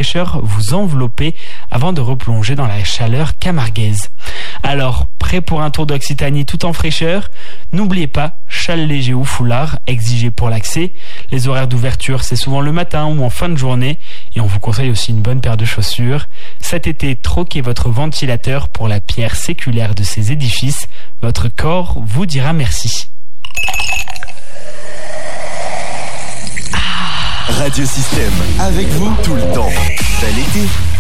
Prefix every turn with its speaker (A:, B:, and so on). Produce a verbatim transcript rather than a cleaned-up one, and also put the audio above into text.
A: fraîcheur vous envelopper avant de replonger dans la chaleur camarguaise. Alors, prêt pour un tour d'Occitanie tout en fraîcheur? N'oubliez pas, châle léger ou foulard exigé pour l'accès. Les horaires d'ouverture, c'est souvent le matin ou en fin de journée. Et on vous conseille aussi une bonne paire de chaussures. Cet été, troquez votre ventilateur pour la pierre séculaire de ces édifices. Votre corps vous dira merci.
B: Radio Système, avec vous tout le temps. Bel été.